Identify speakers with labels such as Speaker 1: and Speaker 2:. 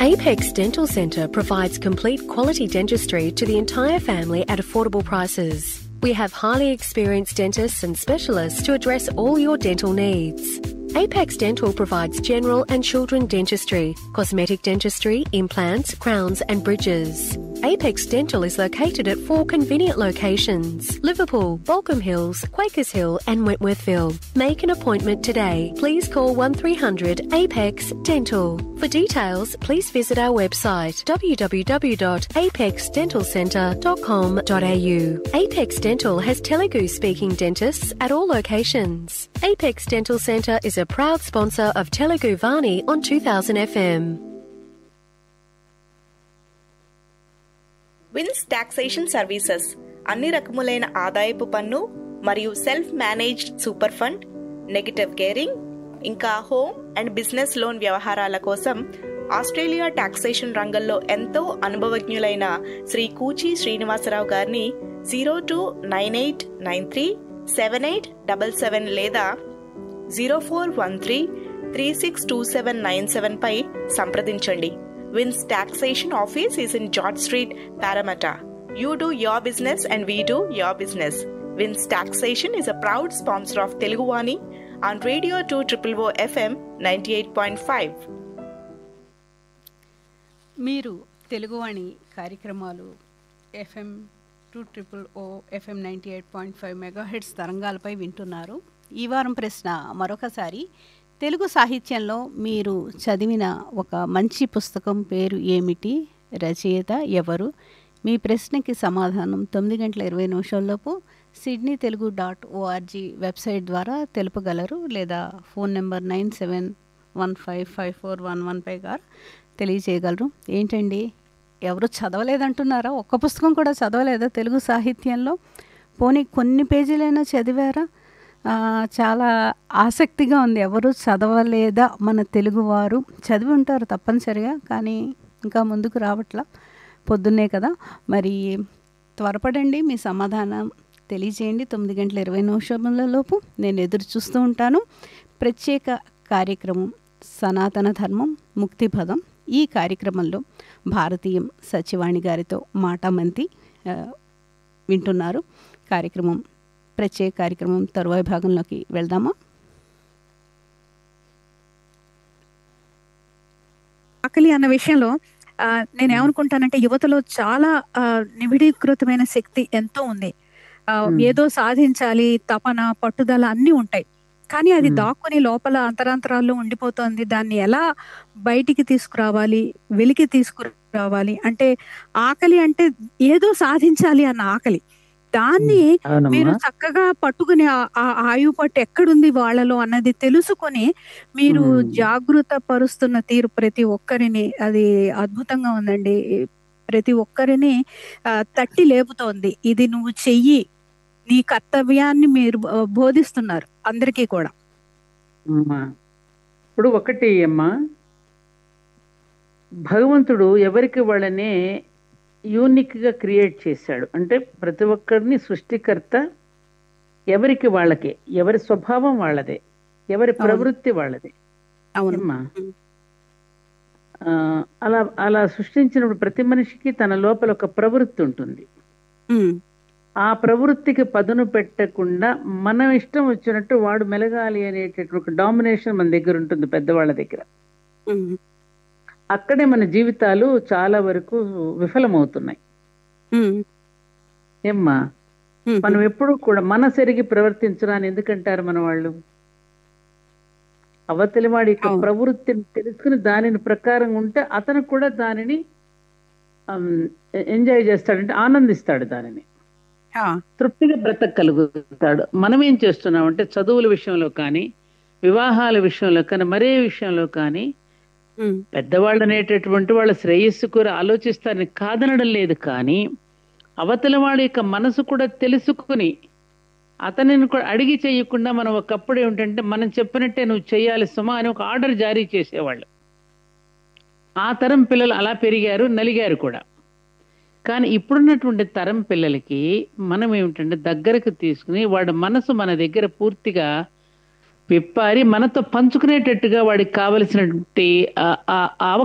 Speaker 1: Apex Dental Centre provides complete quality dentistry to the entire family at affordable prices. We have highly experienced dentists and specialists to address all your dental needs. Apex Dental provides general and children dentistry, cosmetic dentistry, implants, crowns and bridges. Apex Dental is located at 4 convenient locations: Liverpool, Balcombe Hills, Quakers Hill and Wentworthville. Make an appointment today. Please call 1300 APEX Dental. For details, please visit our website www.apexdentalcentre.com.au. Apex Dental has Telugu speaking dentists at all locations. Apex Dental Centre is a proud sponsor of Telugu Vani on 2000 FM.
Speaker 2: Wins taxation services అన్ని రకములైన ఆదాయపు పన్ను మరియు self managed super fund, negative gearing, ఇంకా home and business loan వ్యవహారాల కోసం Australia taxation రంగంలో ఎంతో అనుభవజ్ఞులైన శ్రీ కూచి శ్రీనివాసరావు గారిని 0298937877 లేదా 0413362797 పై సంప్రదించండి. Wins Taxation Office is in George Street, Parramatta. You do your business and we do your business. Wins Taxation is a proud sponsor of Telugu Vani on Radio 2 FM 98.5.
Speaker 3: మీరు తెలుగువాణి కార్యక్రమాలు FM 2 FM 98.5 megahertz తరంగాలపై వింటున్నారు. ఈ వారం ప్రశ్న మరొకసారి, తెలుగు సాహిత్యంలో మీరు చదివిన ఒక మంచి పుస్తకం పేరు ఏమిటి? రచయిత ఎవరు? మీ ప్రశ్నకి సమాధానం 9:20 sydneytelugu.org వెబ్సైట్ ద్వారా తెలుపగలరు లేదా ఫోన్ నెంబర్ 97155411 గారు తెలియజేయగలరు. ఏంటండి, ఎవరు చదవలేదంటున్నారా? ఒక్క పుస్తకం కూడా చదవలేదా తెలుగు సాహిత్యంలో? పోనీ కొన్ని పేజీలైనా చదివారా? చాలా ఆసక్తిగా ఉంది. ఎవరు చదవలేదా మన తెలుగువారు? చదివి ఉంటారు తప్పనిసరిగా, కానీ ఇంకా ముందుకు రావట్లా. పొద్దున్నే కదా, మరి త్వరపడండి, మీ సమాధానం తెలియజేయండి. 9:20 నేను ఎదురు చూస్తూ ఉంటాను. ప్రత్యేక కార్యక్రమం సనాతన ధర్మం ముక్తిపదం. ఈ కార్యక్రమంలో భారతీయం సచివాణి గారితో మాటామంతి వింటున్నారు. ప్రత్యేక కార్యక్రమం తరువాయి భాగంలోకి వెళ్దామా?
Speaker 4: ఆకలి అన్న విషయంలో నేనేమనుకుంటానంటే, యువతలో చాలా నిబిడీకృతమైన శక్తి ఎంతో ఉంది. ఏదో సాధించాలి, తపన, పట్టుదల అన్నీ ఉంటాయి. కానీ అది దాక్కుని లోపల అంతరాంతరాల్లో ఉండిపోతుంది. దాన్ని ఎలా బయటికి తీసుకురావాలి, వెలికి తీసుకురావాలి అంటే, ఆకలి అంటే ఏదో సాధించాలి అన్న ఆకలి. దాన్ని మీరు చక్కగా పట్టుకుని ఆయువు పట్టు ఎక్కడుంది వాళ్ళలో అన్నది తెలుసుకొని మీరు జాగృత పరుస్తున్న తీరు ప్రతి ఒక్కరిని, అది అద్భుతంగా ఉందండి. ప్రతి ఒక్కరిని తట్టి లేపుతోంది. ఇది నువ్వు చెయ్యి, నీ కర్తవ్యాన్ని మీరు బోధిస్తున్నారు అందరికీ కూడా.
Speaker 5: ఇప్పుడు ఒకటి అమ్మా, భగవంతుడు ఎవరికి వాళ్ళనే యూనిక్గా క్రియేట్ చేశాడు. అంటే ప్రతి ఒక్కరిని సృష్టికర్త ఎవరికి వాళ్ళకే, ఎవరి స్వభావం వాళ్ళదే, ఎవరి ప్రవృత్తి వాళ్ళదే. అవునమ్మా, అలా అలా సృష్టించినప్పుడు ప్రతి మనిషికి తన లోపల ఒక ప్రవృత్తి ఉంటుంది. ఆ ప్రవృత్తికి పదును పెట్టకుండా మనం ఇష్టం వచ్చినట్టు వాడు మెలగాలి అనేటటువంటి ఒక డామినేషన్ మన దగ్గర ఉంటుంది, పెద్దవాళ్ళ దగ్గర. అక్కడే మన జీవితాలు చాలా వరకు విఫలమవుతున్నాయి. ఏమ్మా, మనం ఎప్పుడు కూడా మనసెరిగి ప్రవర్తించరాని ఎందుకంటారు మన వాళ్ళు? అవతలి వాడి యొక్క ప్రవృత్తిని తెలుసుకుని దానిని ప్రకారం ఉంటే అతను కూడా దానిని ఎంజాయ్ చేస్తాడంటే ఆనందిస్తాడు, దానిని తృప్తిగా బ్రతకగలుగుతాడు. మనం ఏం చేస్తున్నామంటే చదువుల విషయంలో కానీ, వివాహాల విషయంలో కానీ, మరే విషయంలో కానీ పెద్దవాళ్ళు అనేటటువంటి వాళ్ళ శ్రేయస్సు కూడా ఆలోచిస్తారని కాదనడం లేదు. కానీ అవతల వాడి యొక్క మనసు కూడా తెలుసుకుని అతనిని కూడా అడిగి చేయకుండా మనం ఒకప్పుడు ఏమిటంటే మనం చెప్పినట్టే నువ్వు చేయాలి సుమా అని ఒక ఆర్డర్ జారీ చేసేవాళ్ళు. ఆ తరం పిల్లలు అలా పెరిగారు, నలిగారు కూడా. కానీ ఇప్పుడున్నటువంటి తరం పిల్లలకి మనం ఏమిటంటే దగ్గరకు తీసుకుని వాడి మనసు మన దగ్గర పూర్తిగా విప్పారి మనతో పంచుకునేటట్టుగా వాడికి కావలసినటువంటి